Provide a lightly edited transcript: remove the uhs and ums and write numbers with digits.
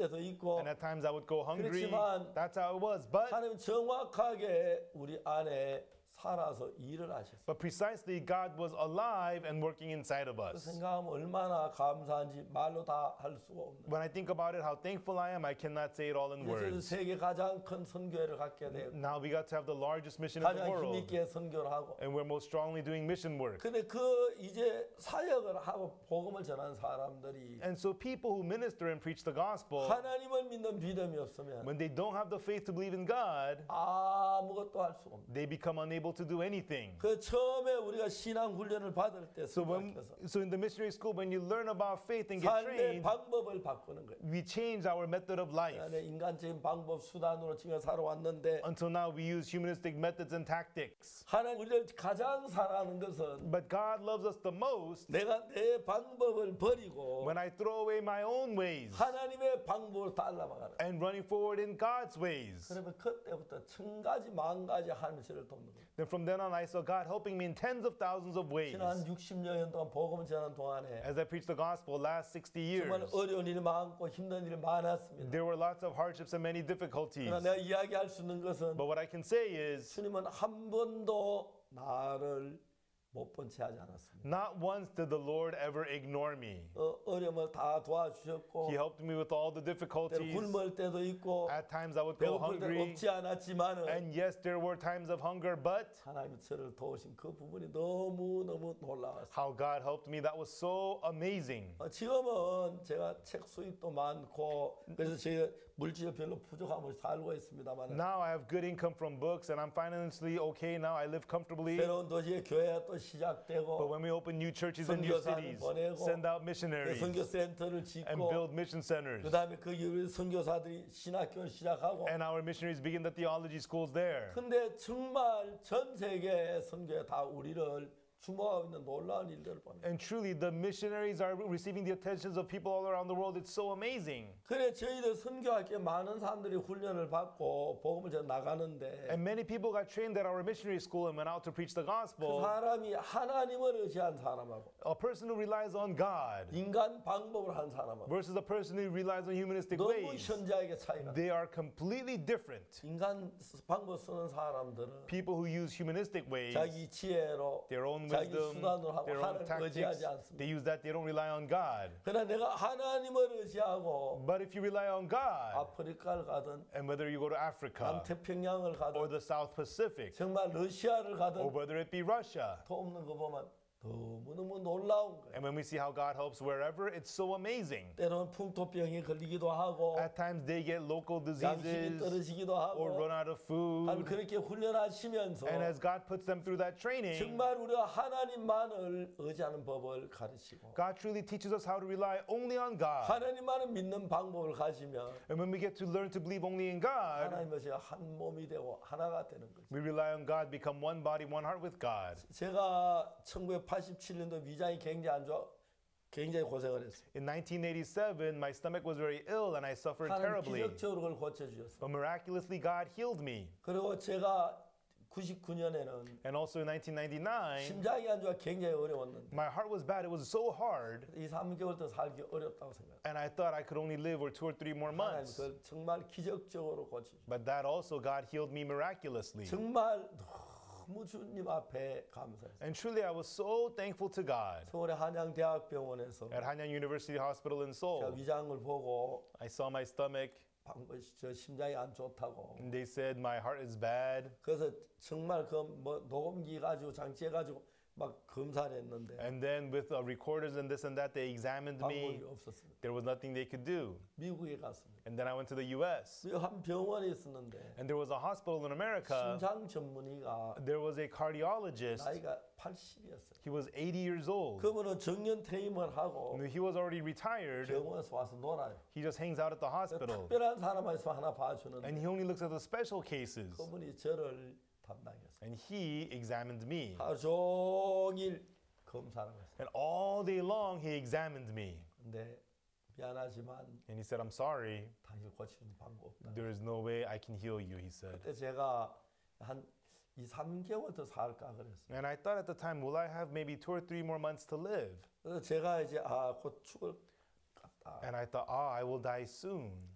때도 있고 And at times I would go hungry. 그렇지만 That's how it was. But 하나님 정확하게 우리 안에 살아서 일을 하셨어요. precisely God was alive and working inside of 그 us. 생각하면 얼마나 감사한지 말로 다 할 수가 없는. When I think about it, how thankful I am, I cannot say it all in 그래서 words. 세계 가장 큰 선교회를 갖게 되고 Now we got to have the largest mission in the 가장 world. 힘있게 선교를 하고. And we're most strongly doing mission work. 근데 그 이제 사역을 하고 복음을 전하는 사람들이 And so people who minister and preach the gospel, 하나님을 믿는 믿음이 없으면 when they don't have the faith to believe in God, 아무것도 할 수가 없는. they become unable to do anything. 그 처음에 우리가 신앙 훈련을 받을 때 So 생각해서 in the missionary school, when you learn about faith and get 삶의 trained, 방법을 바꾸는 거예요. we change our method of life. 안에 인간적인 방법 수단으로 지금 살아왔는데 Until now, we use humanistic methods and tactics. 하나님 우리를 가장 사랑하는 것은 But God loves us the most 내가 내 방법을 버리고 when I throw away my own ways 하나님의 방법을 따라가는. and running forward in God's ways. 그러면 그때부터 천 가지 만 가지 하나님 저를 돕는 거예요. Then from then on, I saw God helping me in tens of thousands of ways. 지난 60년 동안 복음을 전하는 동안에 As I preached the gospel last 60 정말 years, 어려운 일이 많고 힘든 일이 많았습니다. there were lots of hardships and many difficulties. 그러나 내가 이야기할 수 있는 것은 But what I can say is, 주님은 한 번도 나를 못 본 채 하지 않았습니다. not once did the Lord ever ignore me. 어려움을 다 도와주셨고 He helped me with all the 때로 difficulties. 굶을 때도 있고 At times I would go 배고플 때 hungry. 없지 않았지만은 And yes, there were times of hunger, but 하나님이 저를 도우신 그 부분이 너무너무 놀라웠어요. how God helped me, that was so amazing. 지금은 제가 책 수입도 많고 그래서 제가 물질 별로 부족함을 살고 있습니다만 Now I have good income from books and I'm financially okay now. I live comfortably. 새로운 도시에 교회가 또 But 시작되고 when we open new churches in new 선교사를 cities, 보내고 send out missionaries 선교센터를 and 짓고 build mission centers. 그 다음에 그 이후에 선교사들이 신학교를 시작하고 And our missionaries begin the theology schools there. 근데 정말 전 세계 선교에 다 우리를 주목하고 있는 놀라운 일들을 봅니다. And truly, the missionaries are receiving the attentions of people all around the world. It's so amazing. 그래 저희들 선교할 게 많은 사람들이 훈련을 받고 복음을 전 나가는데 And many people got trained at our missionary school and went out to preach the 그 gospel. 사람이 하나님을 의지한 사람하고 A person who relies on God 인간 방법을 한 사람하고 versus a person who relies on humanistic 너무 ways. 현저하게 차이가 나요. They are completely different. 인간 방법 쓰는 사람들은 People who use humanistic ways, 자기 지혜로 their own 자기 wisdom, 수단으로 하고 their own 하나님을 의지하지 tactics, 않습니다. they use that. They don't rely on God. 그러나 내가 하나님을 의지하고 But if you rely on God, 아프리카를 가든 and whether you go to Africa 남태평양을 or 가든 the South Pacific, 정말 러시아를 or 가든 whether it be Russia, 돕는 거 보면 너무너무 놀라운 거예요. and when we see how God helps wherever, it's so amazing. 때로는 풍토병이 걸리기도 하고 At times they get local 양식이 diseases 떨어지기도 or 하고 run out of food. 그렇게 훈련하시면서 And as God puts them through that training, 정말 우리가 하나님만을 의지하는 법을 가르치고 God truly teaches us how to rely only on God. 하나님만을 믿는 방법을 가지면 And when we get to learn to believe only in God, 하나님과 제가 한 몸이 되고 하나가 되는 거죠. we rely on God, become one body, one heart with God. 제가 1987년도 위장이 굉장히 안 좋아 굉장히 고생을 했어요. In 1987, my stomach was very ill and I suffered 하나님 terribly. 기적적으로 그걸 고쳐주셨어요. But miraculously, God healed me. 그리고 제가 99년에는 And also in 1999, 심장이 안 좋아 굉장히 어려웠는데 my heart was bad. It was so hard. 2, 3개월 더 살기 어렵다고 생각해요. And I thought I could only live for 2 or 3 more 하나님 months. 그걸 정말 기적적으로 고쳐주셨어요. But that also, God healed me miraculously. 정말 너무 주님 앞에 감사했어요. And truly, I was so thankful to God. 서울의 한양대학병원에서 At Hanyang University Hospital in 제가 Seoul, 위장을 보고 I saw my stomach 저 심장이 안 좋다고 and they said my heart is bad. 그래서 정말 그 뭐 녹음기 가지고 장치해 가지고 막 검사를 했는데 And then with recorders and this and that, they examined 방법이 me. 없었습니다. There was nothing they could do. 미국에 갔습니다. And then I went to the US. 한 병원에 있었는데 And there was a hospital in America. 심장 전문의가 There was a cardiologist. 나이가 80이었어요. He was 80 years old. 그분은 정년 퇴임을 하고 He was already retired. 병원에서 와서 놀아요. He just hangs out at the hospital. 특별한 사람만 있으면 하나 봐주는데 And he only looks at the special cases. 그분이 저를 담당했어요. And he examined me. 하루 종일 검사를 했어요. And all day long, he examined me. 근데 미안하지만 And he said, I'm sorry. 당신 고치는 방법 없다. There is no way I can heal you, he said. 그때 제가 한 2, 3개월 더 살까 그랬어요. And I thought at the time, will I have maybe 2 or 3 more months to live? 그래서 제가 이제 곧 죽을 같다. And I thought, I will die soon.